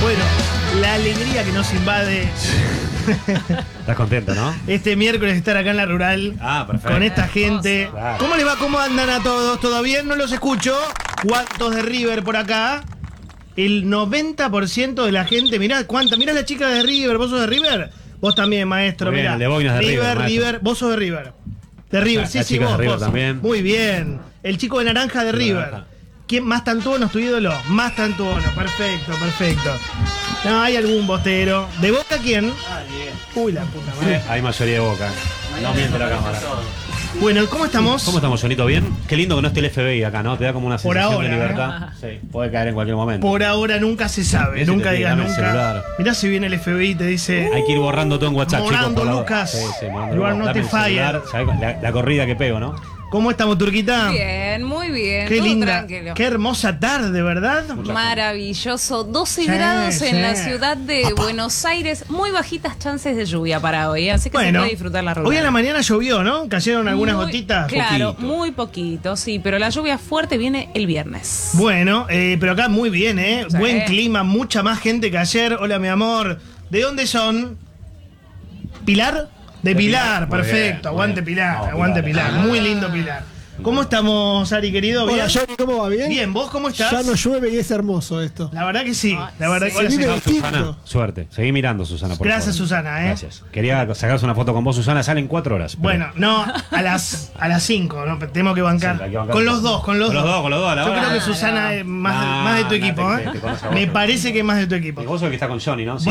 Bueno, la alegría que nos invade. Estás contento, ¿no? Este miércoles estar acá en la rural. Perfecto. Con esta gente. Claro. ¿Cómo les va? ¿Cómo andan a todos? ¿Todo bien? No los escucho. ¿Cuántos de River por acá? El 90% de la gente. Mirá la chica de River. ¿Vos sos de River? Vos también, maestro. Muy bien, mirá. el de Boinas de River, River. Vos sos de River. De River, La chica vos, de River vos. también. Muy bien. El chico de naranja de River. Naranja. ¿Quién más tantuono es tu ídolo? Más tantuono. Perfecto. No, hay algún bostero. ¿De Boca quién? Uy, la puta madre. Hay mayoría de Boca. No miente la cámara. Bueno, ¿cómo estamos? ¿Cómo estamos, Jonito? ¿Bien? Qué lindo que no esté el FBI acá, ¿no? Te da como una Por sensación ahora, de libertad. Sí, puede caer en cualquier momento. Por ahora nunca se sabe. Ese Nunca te digas tira el nunca. celular. Mirá si viene el FBI y te dice. Hay que ir borrando todo en WhatsApp, chicos. Morando, por la duda. Lucas. Sí, morando. You are not Dame a el celular. fire. ¿Sabés la corrida que pego, no? ¿Cómo estamos, Turquita? Bien, muy bien. Qué todo linda. tranquilo. Qué hermosa tarde, ¿verdad? Maravilloso. 12 Sí, grados sí. en la ciudad de Buenos Aires. Muy bajitas chances de lluvia para hoy, así que se puede disfrutar la ruta. Hoy en la mañana llovió, ¿no? Cayeron algunas Muy- gotitas. Claro, Poquito. muy poquito, sí, pero la lluvia fuerte viene el viernes. Bueno, pero acá muy bien, ¿eh? Sí. Buen clima, mucha más gente que ayer. Hola, mi amor. ¿De dónde son? ¿Pilar? De Pilar, Muy perfecto. bien, Aguante muy bien. Pilar, No, aguante Pilar. Pilar. Muy lindo Pilar. ¿Cómo estamos, Ari, querido? ¿Bien? Hola, Johnny, ¿cómo va? ¿Bien? Bien, ¿vos cómo estás? Ya no llueve y es hermoso esto. La verdad que sí. La verdad sí. que Se vive sí. distinto. Susana, suerte. Seguí mirando, Susana, por Gracias, favor. Susana, ¿eh? Gracias. Quería sacarse una foto con vos, Susana. Salen 4 horas. pero- Bueno, no, a las 5, ¿no? Tenemos que bancar. Sí, hay que bancar Con un los poco. dos, con los Con los dos. dos, con los dos, a la Yo hora. creo que No, Susana es más, no, de tu no, equipo, te ¿eh? conoce a vos. Me parece que es más de tu Y equipo. vos sos el que está con Johnny, ¿no? Sí.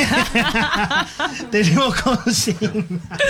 Tenemos consigna.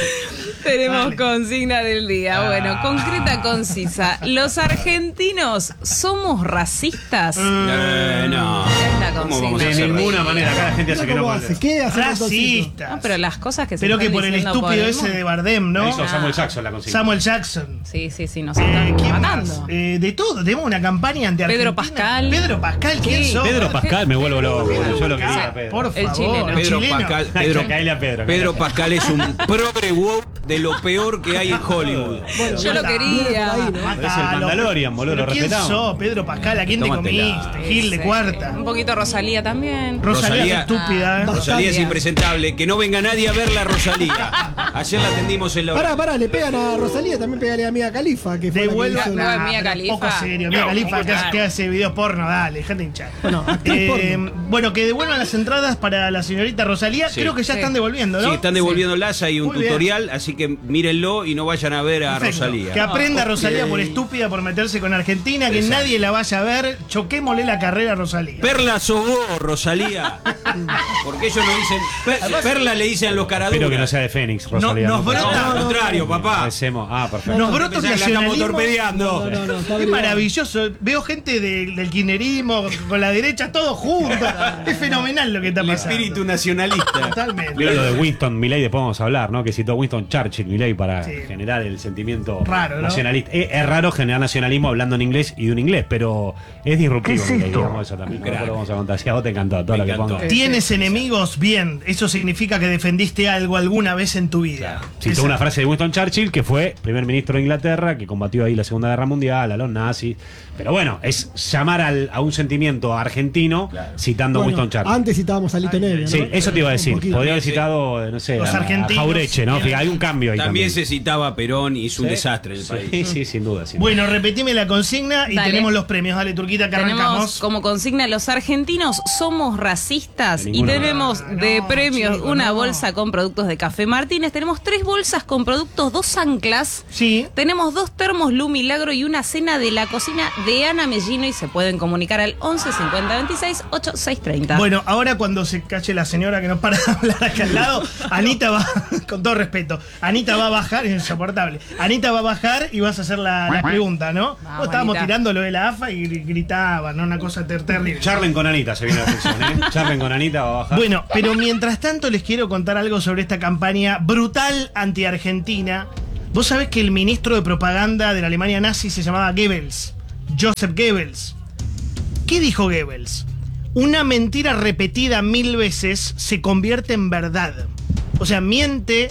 Tenemos Dale. consigna del día. Bueno, concreta, concisa. ¿Los argentinos somos racistas? No. Es la ¿Cómo consigna. vamos a De hacer ninguna racistas? manera. Acá la gente hace que no ¿Cómo puede. hace? ¿Qué hace el motorcito? Racistas. No, pero las cosas que se Pero que están por el diciendo estúpido por el ese mundo. de Bardem, ¿no? Hizo Samuel Jackson la consigna. Samuel Jackson. Sí, nos están ¿Quién matando. más? De todo. Tenemos una campaña anti Argentina. Pedro Pascal. Pedro Pascal, ¿quién Sí. sos? Pedro Pascal, me vuelvo loco. Yo lo quería, Ah, Pedro. por El favor. chileno. el Pedro chileno. Pascal, Caile a Pedro. Pedro Pascal es un progre woke de lo peor que hay en Hollywood. Bueno, Yo lo Mata. quería. Viene por ahí, ¿no? Parece el Mandalorian, boludo, ¿Pero lo quién respetamos. sos, Pedro Pascal? ¿A quién te Tómatela. comiste? Gil de Sí. cuarta. Un poquito Rosalía también. Rosalía es estúpida, ¿eh? Rosalía es Bien. impresentable. Que no venga nadie a ver la Rosalía. Ayer la atendimos en la Pará, le pegan a Rosalía, también pegale a Mia Khalifa, que fue Devuelva. la que hizo No, la... es Mia pero Khalifa. Poco serio. Mia Khalifa que hace videos porno. Dale, déjate hinchar. Bueno, actriz porno. Bueno, que devuelvan las entradas para la señorita Rosalía. Sí. Creo que ya Sí. están devolviendo, ¿no? Sí, están devolviéndolas, hay un Muy bien. tutorial, así que mírenlo y no vayan a ver a Perfecto. Rosalía. Que aprenda Ok. Rosalía por estúpida, por meterse con Argentina, que Exacto. nadie la vaya a ver. Choquémosle la carrera a Rosalía. Perla sos vos, Rosalía. Porque ellos no dicen. Perla le dicen a los caraduras. Espero que no sea de Fénix, Rosalía. nos brota- No, al contrario, papá. Hacemos. Perfecto. Nos brota un Pensá que la estamos nacionalismo. torpedeando. No, está Es bien. maravilloso. Veo gente del kirchnerismo con la derecha, todos juntos. Es fenomenal lo que está El pasando. espíritu nacionalista. Totalmente. Mira lo de Winston Milley, después vamos a hablar, ¿no? Que citó Winston Churchill Milley para Sí. generar el sentimiento Raro, ¿no? nacionalista. Es raro generar nacionalismo hablando en inglés y de un inglés, pero es disruptivo. Milley, digamos eso también. Crack. No lo vamos a contar. Si a vos te encantó, todo Me lo que encantó. pongas. ¿Tienes enemigos? Bien. Eso significa que defendiste algo alguna vez en tu vida. Citó Esa- una frase de Winston Churchill, que fue primer ministro de Inglaterra, que combatió ahí la Segunda Guerra Mundial, a los nazis. Pero bueno, es llamar a un sentimiento argentino citando a Bueno, Winston Churchill. antes citábamos a Lito Nevia, ¿no? Sí, eso te iba a decir. Un poquito. Podría haber citado, no sé, Los a argentinos. Jaureche, ¿no? Fíjate, hay un cambio ahí También también. se citaba a Perón y hizo un desastre en el país. Sí, sí, sin duda. Sin duda. Bueno, repetime la consigna y Dale. tenemos los premios. Dale, Turquita, que Tenemos arrancamos. como consigna: los argentinos somos racistas. De Y ninguna tenemos de No, premios chico, una no. bolsa con productos de Café Martínez. Tenemos 3 bolsas con productos, 2 anclas. Sí. Tenemos 2 termos Lu Milagro y una cena de la cocina de Ana Mellino. Y se pueden comunicar al 11 50 26 8630. Bueno, ahora cuando se cache la señora que no para de hablar acá al lado, Anita va, con todo respeto, Anita va a bajar, es insoportable. Anita va a bajar y vas a hacer la pregunta, ¿no? Vamos, Vos estábamos Anita. tirando lo de la AFA y gritaban, ¿no? Una cosa terrible. Charlen con Anita, se viene la sección, ¿eh? Charlen con Anita, va a bajar. Bueno, pero mientras tanto les quiero contar algo sobre esta campaña brutal anti-Argentina. Vos sabés que el ministro de propaganda de la Alemania nazi se llamaba Goebbels, Joseph Goebbels. ¿Qué dijo Goebbels? Una mentira repetida 1000 veces se convierte en verdad. O sea, miente,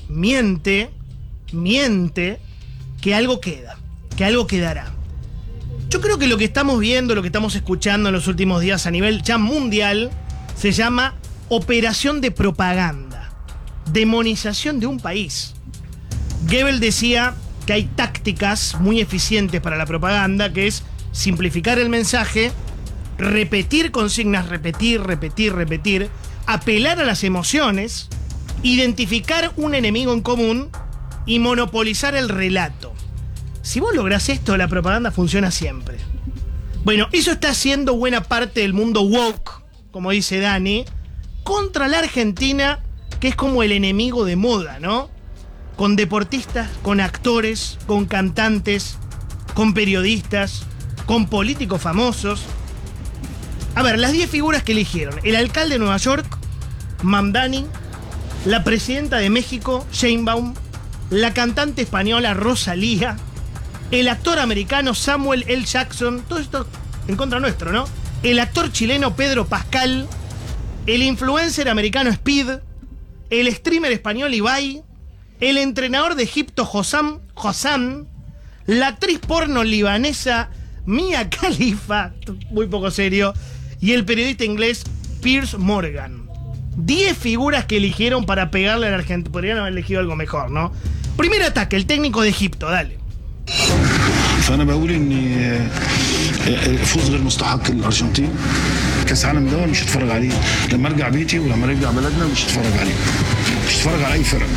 que algo queda, que algo quedará. Yo creo que lo que estamos viendo, lo que estamos escuchando en los últimos días a nivel ya mundial, Se llama operación de propaganda, demonización de un país. Goebbels decía que hay tácticas muy eficientes para la propaganda, que es simplificar el mensaje, repetir consignas, repetir, apelar a las emociones, identificar un enemigo en común y monopolizar el relato. Si vos lográs esto, la propaganda funciona siempre. Bueno, eso está haciendo buena parte del mundo woke, como dice Dani, contra la Argentina, que es como el enemigo de moda, ¿no? Con deportistas, con actores, con cantantes, con periodistas, con políticos famosos. A ver, las 10 figuras que eligieron: el alcalde de Nueva York, Mamdani, la presidenta de México, Sheinbaum, la cantante española Rosalía, el actor americano Samuel L. Jackson, todo esto en contra nuestro, ¿no? El actor chileno Pedro Pascal, el influencer americano Speed, el streamer español Ibai, el entrenador de Egipto Hossam, la actriz porno libanesa Mia Khalifa, muy poco serio, y el periodista inglés Piers Morgan. 10 figuras que eligieron para pegarle a la Argentina. Podrían haber elegido algo mejor, ¿no? Primer ataque, el técnico de Egipto, dale. فأنا بقول إن الفوز غير مستحق للأرجنتين. كأس العالم ده مش هتفرج عليه لما أرجع بيتي ولما أرجع بلدنا مش هتفرج عليه. مش هتفرج على أي فرق.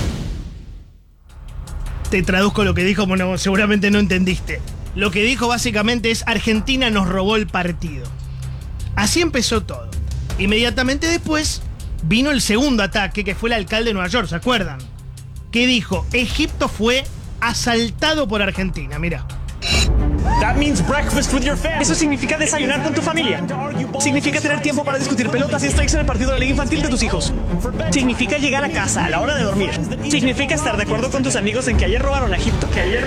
Te traduzco lo que dijo, bueno, seguramente no entendiste. Lo que dijo básicamente es: Argentina nos robó el partido. Así empezó todo. Inmediatamente después vino el segundo ataque, que fue el alcalde de Nueva York, ¿se acuerdan? Que dijo: Egipto fue asaltado por Argentina, mira. Eso significa desayunar con tu familia. Significa tener tiempo para discutir pelotas y strikes en el partido de la liga infantil de tus hijos. Significa llegar a casa a la hora de dormir. Significa estar de acuerdo con tus amigos en que ayer robaron a Egipto.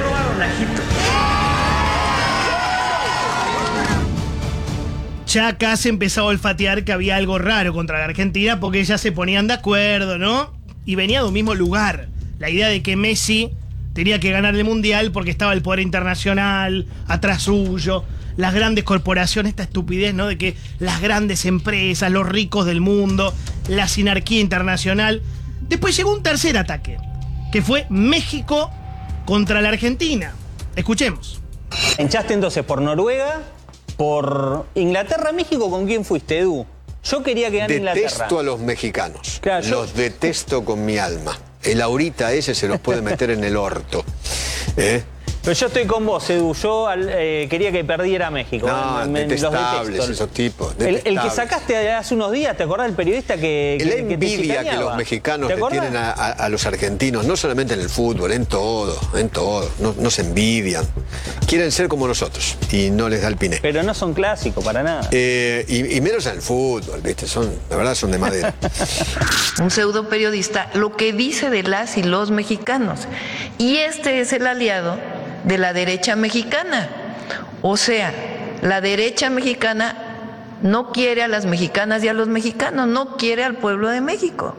Ya acá se empezó a olfatear que había algo raro contra la Argentina, porque ya se ponían de acuerdo, ¿no? Y venía de un mismo lugar. La idea de que Messi tenía que ganar el Mundial porque estaba el poder internacional atrás suyo, las grandes corporaciones, esta estupidez, ¿no? De que las grandes empresas, los ricos del mundo, la sinarquía internacional. Después llegó un tercer ataque, que fue México contra la Argentina. Escuchemos. ¿Hinchaste entonces por Noruega, por Inglaterra, México? ¿Con quién fuiste, Edu? Yo quería que gane Inglaterra. Detesto a los mexicanos. Claro, los detesto con mi alma. El Aurita ese se los puede meter en el orto. Pero yo estoy con vos, Edu. Yo quería que perdiera México. No, detestables esos tipos. El que sacaste hace unos días, ¿te acordás del periodista que la te envidia que los mexicanos le tienen a los argentinos, no solamente en el fútbol, en todo. No se envidian. Quieren ser como nosotros y no les da el piné. Pero no son clásicos para nada. Y menos en el fútbol, ¿viste? La verdad son de madera. Un pseudo periodista lo que dice de las y los mexicanos. Y este es el aliado de la derecha mexicana. O sea, la derecha mexicana no quiere a las mexicanas y a los mexicanos, no quiere al pueblo de México.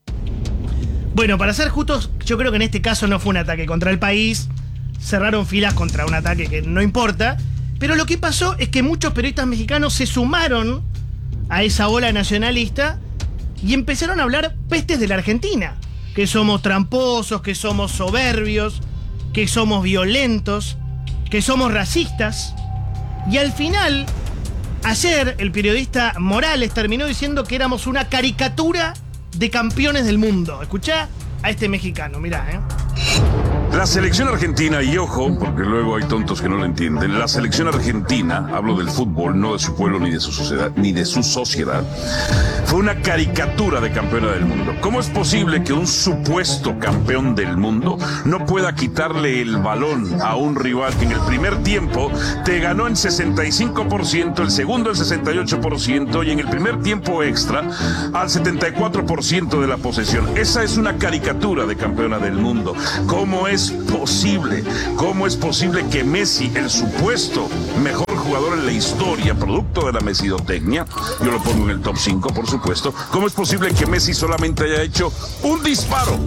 Bueno, para ser justos, yo creo que en este caso no fue un ataque contra el país, cerraron filas contra un ataque que no importa, pero lo que pasó es que muchos periodistas mexicanos se sumaron a esa ola nacionalista y empezaron a hablar pestes de la Argentina, que somos tramposos, que somos soberbios, que somos violentos, que somos racistas. Y al final, ayer el periodista Morales terminó diciendo que éramos una caricatura de campeones del mundo. Escuchá a este mexicano, mirá, La selección argentina, y ojo, porque luego hay tontos que no lo entienden, la selección argentina, hablo del fútbol, no de su pueblo ni de su sociedad, fue una caricatura de campeona del mundo. ¿Cómo es posible que un supuesto campeón del mundo no pueda quitarle el balón a un rival que en el primer tiempo te ganó en 65%, el segundo en 68% y en el primer tiempo extra al 74% de la posesión? Esa es una caricatura de campeona del mundo. ¿Cómo es posible? ¿Cómo es posible que Messi, el supuesto mejor jugador en la historia, producto de la mesidotecnia, yo lo pongo en el top 5, por supuesto, cómo es posible que Messi solamente haya hecho un disparo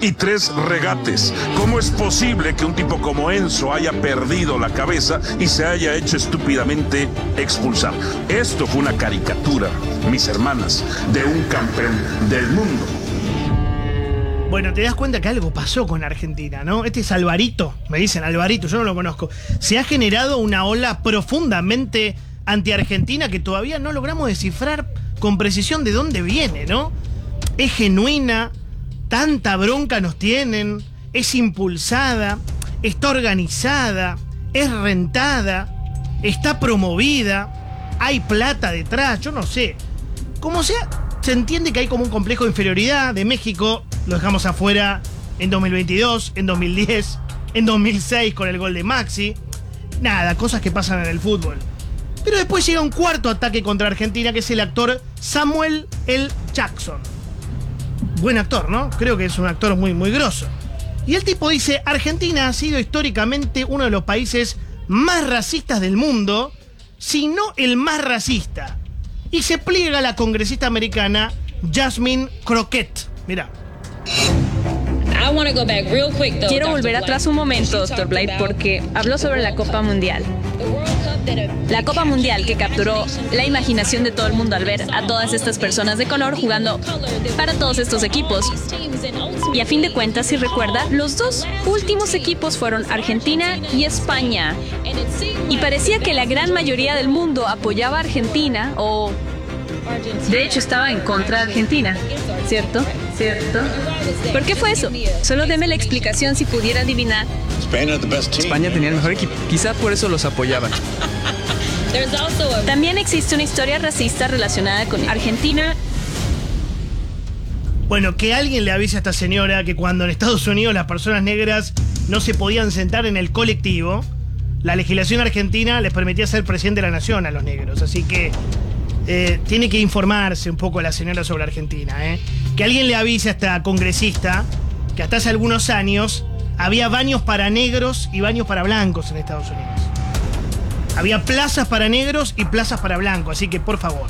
y 3 regates. ¿Cómo es posible que un tipo como Enzo haya perdido la cabeza y se haya hecho estúpidamente expulsar? Esto fue una caricatura, mis hermanas, de un campeón del mundo. Bueno, te das cuenta que algo pasó con Argentina, ¿no? Este es Alvarito, me dicen Alvarito, yo no lo conozco. Se ha generado una ola profundamente anti-argentina que todavía no logramos descifrar con precisión de dónde viene, ¿no? Es genuina, tanta bronca nos tienen, es impulsada, está organizada, es rentada, está promovida, hay plata detrás, yo no sé. Como sea, se entiende que hay como un complejo de inferioridad de México. Lo dejamos afuera en 2022, en 2010, en 2006 con el gol de Maxi. Nada, cosas que pasan en el fútbol. Pero después llega un cuarto ataque contra Argentina, que es el actor Samuel L. Jackson. Buen actor, ¿no? Creo que es un actor muy, muy grosso. Y el tipo dice, Argentina ha sido históricamente uno de los países más racistas del mundo, si no el más racista. Y se pliega la congresista americana Jasmine Crockett. Mirá. Quiero volver atrás un momento, Dr. Blythe, porque habló sobre la Copa Mundial. La Copa Mundial que capturó la imaginación de todo el mundo al ver a todas estas personas de color jugando para todos estos equipos. Y a fin de cuentas, si recuerda, los 2 últimos equipos fueron Argentina y España. Y parecía que la gran mayoría del mundo apoyaba a Argentina o... de hecho, estaba en contra de Argentina. ¿Cierto? ¿Cierto? ¿Por qué fue eso? Solo deme la explicación si pudiera adivinar. España tenía el mejor equipo. Quizá por eso los apoyaban. También existe una historia racista relacionada con Argentina. Bueno, que alguien le avise a esta señora que cuando en Estados Unidos las personas negras no se podían sentar en el colectivo, la legislación argentina les permitía ser presidente de la nación a los negros. Así que tiene que informarse un poco la señora sobre Argentina. Que alguien le avise a esta congresista que hasta hace algunos años había baños para negros y baños para blancos en Estados Unidos. Había plazas para negros y plazas para blancos. Así que por favor.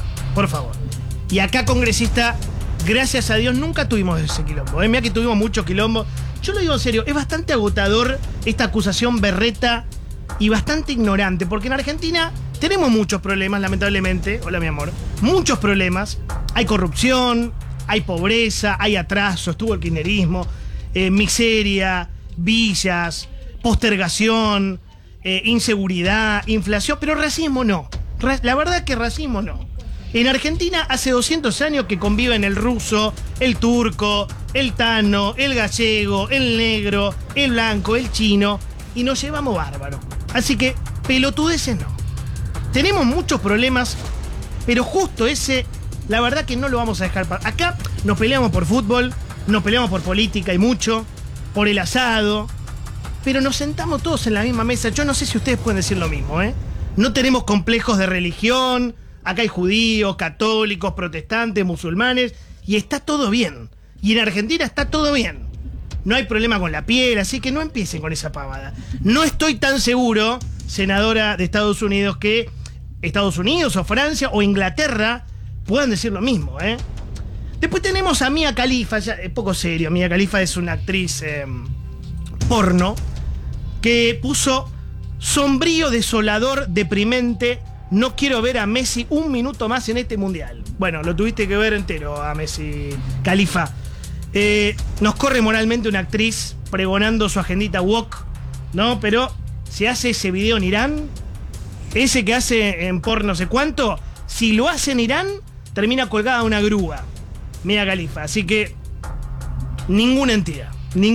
Y acá, congresista, gracias a Dios nunca tuvimos ese quilombo. Mirá que tuvimos mucho quilombo. Yo lo digo en serio, es bastante agotador esta acusación berreta y bastante ignorante, porque en Argentina tenemos muchos problemas, lamentablemente. Hola, mi amor. Muchos problemas. Hay corrupción, hay pobreza, hay atraso, estuvo el kirchnerismo, miseria, villas, postergación, inseguridad, inflación, pero racismo no. La verdad es que racismo no. En Argentina hace 200 años que conviven el ruso, el turco, el tano, el gallego, el negro, el blanco, el chino, y nos llevamos bárbaro. Así que pelotudeces no. Tenemos muchos problemas, pero justo ese, la verdad que no lo vamos a dejar. Acá nos peleamos por fútbol, nos peleamos por política y mucho, por el asado, pero nos sentamos todos en la misma mesa. Yo no sé si ustedes pueden decir lo mismo, No tenemos complejos de religión. Acá hay judíos, católicos, protestantes, musulmanes, y está todo bien. Y en Argentina está todo bien. No hay problema con la piel, así que no empiecen con esa pavada. No estoy tan seguro, senadora de Estados Unidos, que Estados Unidos o Francia o Inglaterra puedan decir lo mismo, Después tenemos a Mia Khalifa, ya es poco serio. Mia Khalifa es una actriz porno que puso sombrío, desolador, deprimente. No quiero ver a Messi un minuto más en este mundial. Bueno, lo tuviste que ver entero a Messi, Khalifa. Nos corre moralmente una actriz pregonando su agendita woke, ¿no? Pero si hace ese video en Irán, ese que hace en por no sé cuánto, si lo hace en Irán, termina colgada a una grúa. Mia Khalifa. Así que ninguna entidad.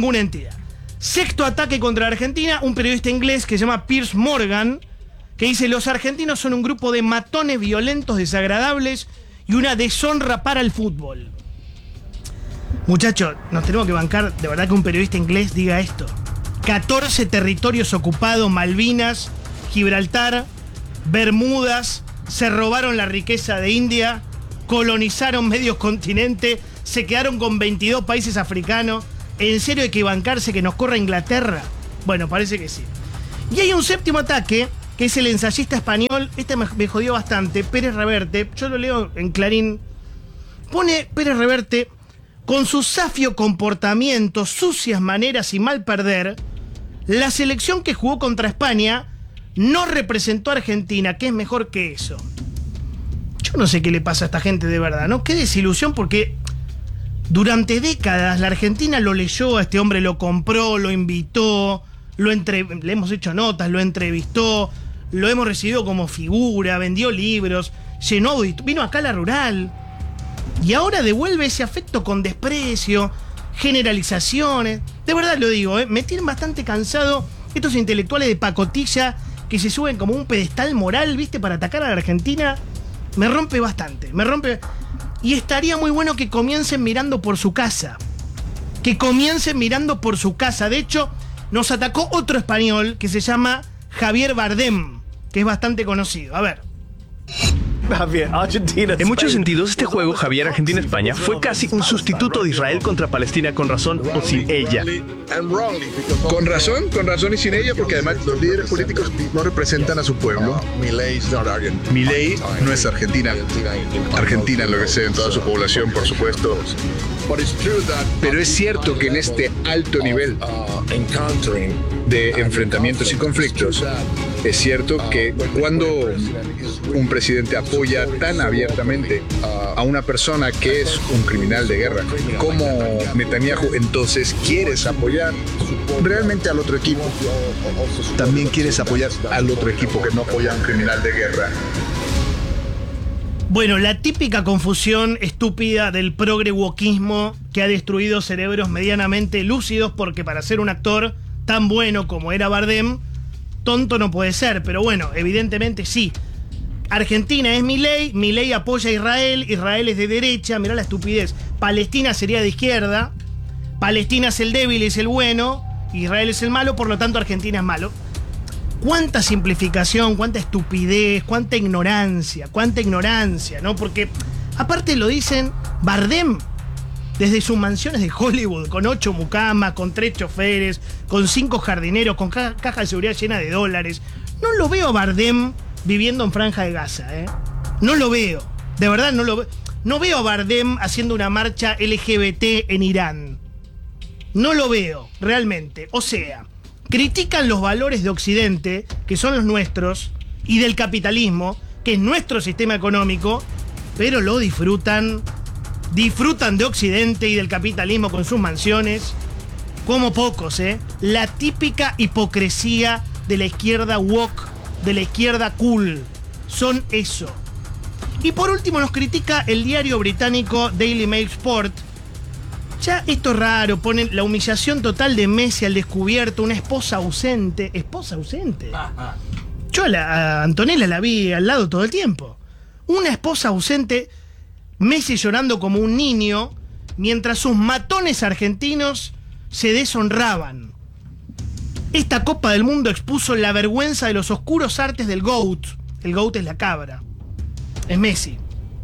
Sexto ataque contra Argentina, un periodista inglés que se llama Piers Morgan, que dice: los argentinos son un grupo de matones violentos, desagradables y una deshonra para el fútbol. Muchachos, nos tenemos que bancar de verdad que un periodista inglés diga esto. 14 territorios ocupados, Malvinas, Gibraltar, Bermudas, se robaron la riqueza de India, colonizaron medio continente, se quedaron con 22 países africanos. ¿En serio hay que bancarse que nos corra Inglaterra? Bueno, parece que sí. Y hay un séptimo ataque, que es el ensayista español. Este me jodió bastante, Pérez Reverte. Yo lo leo en Clarín. Pone Pérez Reverte: Con su safio comportamiento, sucias maneras y mal perder, la selección que jugó contra España no representó a Argentina, que es mejor que eso. Yo no sé qué le pasa a esta gente de verdad, ¿no? Qué desilusión, porque durante décadas la Argentina lo leyó, a este hombre lo compró, lo invitó, le hemos hecho notas, lo entrevistó, lo hemos recibido como figura, vendió libros, llenó, vino acá a la Rural, y ahora devuelve ese afecto con desprecio, generalizaciones. De verdad lo digo, me tienen bastante cansado estos intelectuales de pacotilla que se suben como un pedestal moral, ¿viste?, para atacar a la Argentina. Me rompe bastante, y estaría muy bueno que comiencen mirando por su casa. De hecho, nos atacó otro español que se llama Javier Bardem, que es bastante conocido. A ver. En muchos sentidos, este juego, Javier, Argentina-España, fue casi un sustituto de Israel contra Palestina, con razón o sin ella. Con razón y sin ella, porque además los líderes políticos no representan a su pueblo. Milei no es Argentina. Argentina enloquece en toda su población, por supuesto. Pero es cierto que en este alto nivel de enfrentamientos y conflictos, es cierto que cuando un presidente apoya tan abiertamente a una persona que es un criminal de guerra como Netanyahu, entonces quieres apoyar realmente al otro equipo. También quieres apoyar al otro equipo que no apoya a un criminal de guerra. Bueno, la típica confusión estúpida del progre-wokismo que ha destruido cerebros medianamente lúcidos, porque para ser un actor tan bueno como era Bardem, tonto no puede ser, pero bueno, evidentemente sí. Argentina es Milei, Milei apoya a Israel, Israel es de derecha, mirá la estupidez. Palestina sería de izquierda, Palestina es el débil y es el bueno, Israel es el malo, por lo tanto Argentina es malo. Cuánta simplificación, cuánta estupidez, cuánta ignorancia, ¿no? Porque aparte lo dicen Bardem desde sus mansiones de Hollywood, con 8 mucamas, con 3 choferes, con 5 jardineros, con caja de seguridad llena de dólares. No lo veo a Bardem viviendo en Franja de Gaza, ¿eh? No lo veo, de verdad no lo veo. No veo a Bardem haciendo una marcha LGBT en Irán. No lo veo, realmente. O sea, critican los valores de Occidente, que son los nuestros, y del capitalismo, que es nuestro sistema económico, pero lo disfrutan de Occidente y del capitalismo con sus mansiones, como pocos, ¿eh? La típica hipocresía de la izquierda woke, de la izquierda cool, son eso. Y por último nos critica el diario británico Daily Mail Sport. Ya esto es raro, ponen la humillación total de Messi al descubierto, una esposa ausente. ¿Esposa ausente? Yo a Antonella la vi al lado todo el tiempo. Una esposa ausente, Messi llorando como un niño, mientras sus matones argentinos se deshonraban. Esta Copa del Mundo expuso la vergüenza de los oscuros artes del GOAT. El GOAT es la cabra. Es Messi.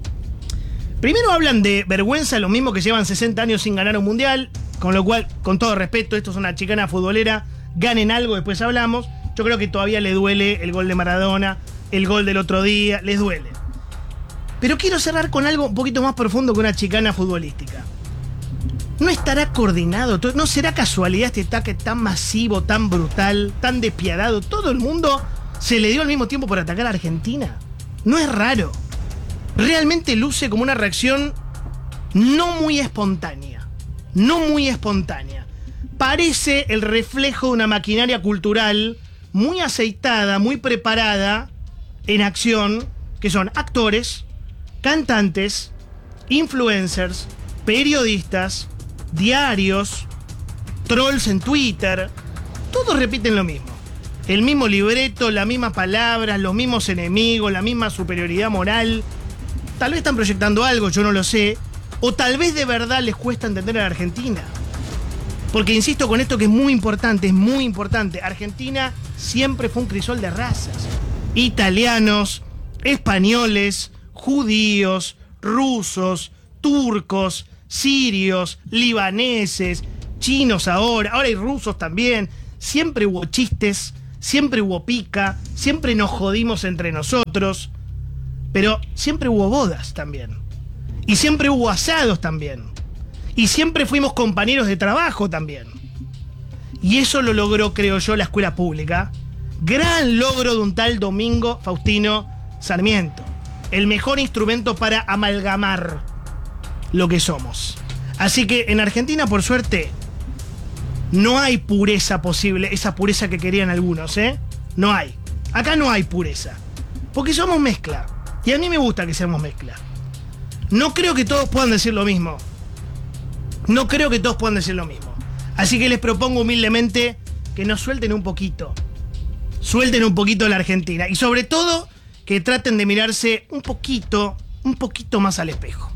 Primero hablan de vergüenza, lo mismo que llevan 60 años sin ganar un mundial, con lo cual, con todo respeto, esto es una chicana futbolera, ganen algo, después hablamos. Yo creo que todavía le duele el gol de Maradona, el gol del otro día, les duele. Pero quiero cerrar con algo un poquito más profundo que una chicana futbolística. ¿No estará coordinado? ¿No será casualidad este ataque tan masivo, tan brutal, tan despiadado? Todo el mundo se le dio al mismo tiempo por atacar a Argentina. No es raro. Realmente luce como una reacción no muy espontánea. Parece el reflejo de una maquinaria cultural muy aceitada, muy preparada, en acción, que son actores, cantantes, influencers, periodistas, diarios, trolls en Twitter. Todos repiten lo mismo. El mismo libreto, las mismas palabras, los mismos enemigos, la misma superioridad moral. Tal vez están proyectando algo, yo no lo sé. O tal vez de verdad les cuesta entender a la Argentina. Porque insisto con esto que es muy importante. Argentina siempre fue un crisol de razas. Italianos, españoles, judíos, rusos, turcos, sirios, libaneses, chinos ahora hay rusos también. Siempre hubo chistes, siempre hubo pica, siempre nos jodimos entre nosotros. Pero siempre hubo bodas también. Y siempre hubo asados también. Y siempre fuimos compañeros de trabajo también. Y eso lo logró, creo yo, la escuela pública. Gran logro de un tal Domingo Faustino Sarmiento. El mejor instrumento para amalgamar lo que somos. Así que en Argentina, por suerte, no hay pureza posible, esa pureza que querían algunos, ¿eh? No hay. Acá no hay pureza. Porque somos mezcla. Y a mí me gusta que seamos mezcla. No creo que todos puedan decir lo mismo. No creo que todos puedan decir lo mismo. Así que les propongo humildemente que nos suelten un poquito. Suelten un poquito la Argentina. Y sobre todo, que traten de mirarse un poquito más al espejo.